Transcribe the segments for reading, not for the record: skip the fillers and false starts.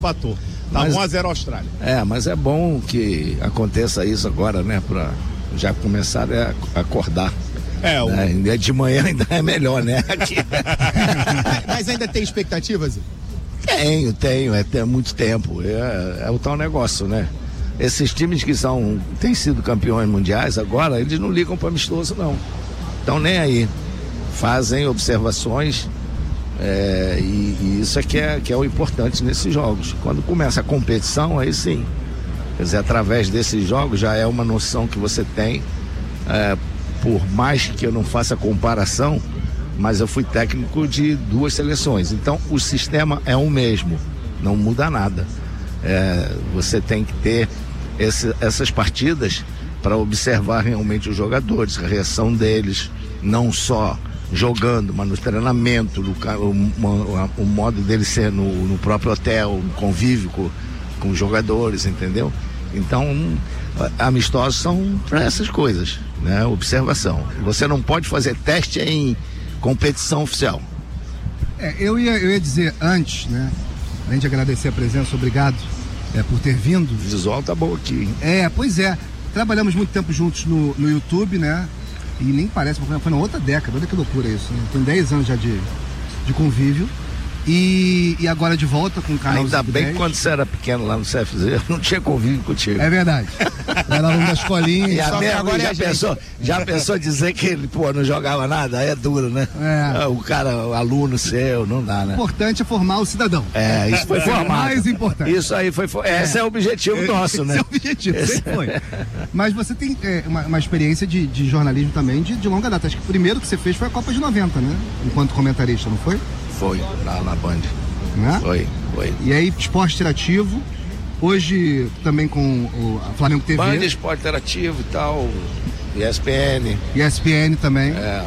empatou. Tá 1-0 Austrália. Mas é bom que aconteça isso agora, né? Pra já começar a acordar. De manhã ainda é melhor, né? Mas ainda tem expectativas? Tenho, é muito tempo. É o tal negócio, né? Esses times que têm sido campeões mundiais agora, eles não ligam para amistoso, não. Estão nem aí. Fazem observações e isso é que é o importante nesses jogos. Quando começa a competição, aí sim. Quer dizer, através desses jogos já é uma noção que você tem. Por mais que eu não faça comparação, mas eu fui técnico de 2 seleções. Então, o sistema é o mesmo. Não muda nada. Você tem que ter essas partidas para observar realmente os jogadores, a reação deles, não só jogando, mas no treinamento, o modo dele ser no próprio hotel, no convívio com os jogadores, entendeu? Então, amistosos são para essas coisas, né? Observação. Você não pode fazer teste em competição oficial. Eu ia dizer antes, né? Além de agradecer a presença, obrigado por ter vindo. O visual tá bom aqui, hein? Pois é. Trabalhamos muito tempo juntos no YouTube, né? E nem parece, foi na outra década. Olha que loucura isso, né? Tem 10 anos já de convívio. E agora de volta com o canal. Ainda bem que quando você era pequeno lá no CFZ, eu não tinha convívio contigo. É verdade. Era aluno da escolinha. E agora já pensou dizer que ele, não jogava nada? Aí é duro, né? O cara, o aluno seu, não dá, né? O importante é formar o cidadão. Isso foi formado. Mais importante. Isso aí foi. Esse é o objetivo nosso, né? Esse é o objetivo, sempre foi. Mas você tem uma experiência de jornalismo também de longa data. Acho que o primeiro que você fez foi a Copa de 90, né? Enquanto comentarista, não foi? Foi, na Band. Né? Foi. E aí, esporte interativo, hoje também com o Flamengo TV. Band, esporte interativo e tal, ESPN. ESPN também. Eu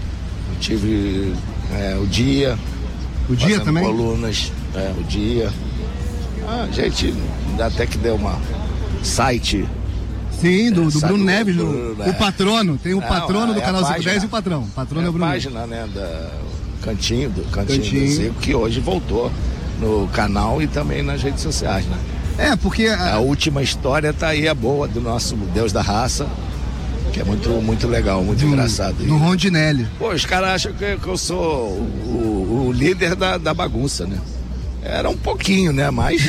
tive o Dia. O Dia também? Colunas, o Dia. A gente até que deu uma site. Sim, do Bruno Neves, o patrono. Tem o patrono do canal 510 e o patrão. O patrono é o Bruno Neves. A página, né, da Cantinho do Zico, que hoje voltou no canal e também nas redes sociais, né? Porque a última história tá aí, a boa, do nosso Deus da Raça, que é muito legal, muito engraçado. Do Rondinelli. Os caras acham que eu sou o líder da bagunça, né? Era um pouquinho, né? Mas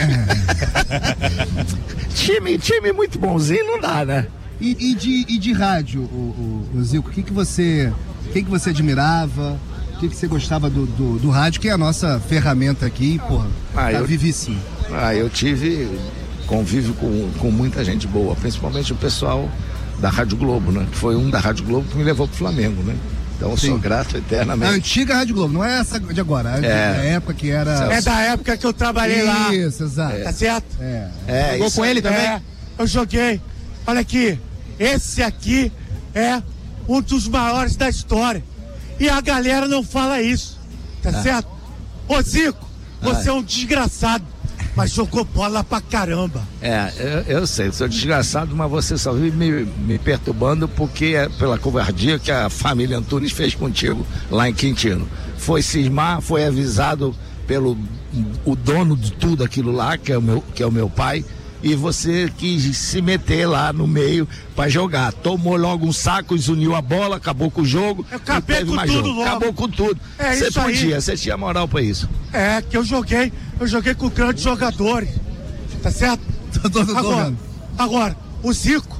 time muito bonzinho não dá, né? E de rádio, o Zico, o que você admirava? O que você gostava do rádio, que é a nossa ferramenta aqui, tá vivíssimo. Eu tive convívio com muita gente boa, principalmente o pessoal da Rádio Globo, né? Que foi da Rádio Globo que me levou pro Flamengo, né? Então eu sou grato eternamente. A antiga Rádio Globo, não é essa de agora, da época que era... É da época que eu trabalhei lá. Isso, exato. Tá certo? Jogou com ele também? Eu joguei. Olha aqui, esse aqui é um dos maiores da história. E a galera não fala isso, tá certo? Ô Zico, você é um desgraçado, mas jogou bola pra caramba. Eu sei, sou desgraçado, mas você só vive me perturbando porque é pela covardia que a família Antunes fez contigo lá em Quintino. Foi cismar, foi avisado pelo o dono de tudo aquilo lá, que é o meu pai, e você quis se meter lá no meio pra jogar. Tomou logo um saco, desuniu a bola, acabou com o jogo. Acabei com tudo logo. Acabou com tudo. Você podia, você tinha moral pra isso. Que eu joguei com grandes jogadores, tá certo? Agora, o Zico,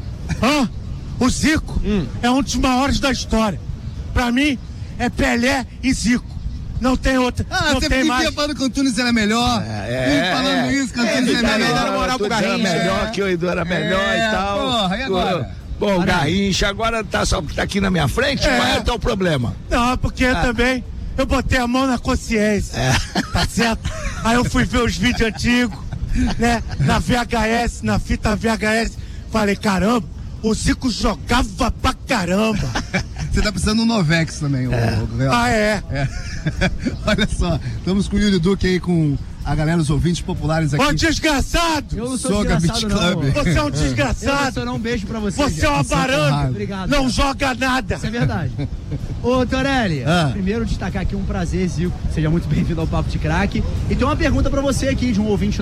é um dos maiores da história. Pra mim, é Pelé e Zico. Não tem outra. Você fica falando que o Antunes era melhor. Falando isso, que o Antunes era melhor. Moral pro Garrincha. Era melhor, que o Edu era melhor e tal. Porra, e agora? Bom, o Garrincha agora tá aqui na minha frente, qual é o teu problema? Não, porque também eu botei a mão na consciência. Tá certo? Aí eu fui ver os vídeos antigos, né? Na VHS, na fita VHS. Falei, caramba, o Zico jogava pra caramba. Você tá precisando de um Novex também, Olha só, estamos com o Yuri Duque aí com a galera, os ouvintes populares aqui. Ô, desgraçado! Eu não sou desgraçado, não. Você é um desgraçado! Eu não, um beijo pra você. Você é uma baranga! Obrigado. Não joga nada! Isso é verdade. Ô, Torelli, primeiro destacar aqui um prazer, Zico. Seja muito bem-vindo ao Papo de Craque. E tem uma pergunta pra você aqui, de um ouvinte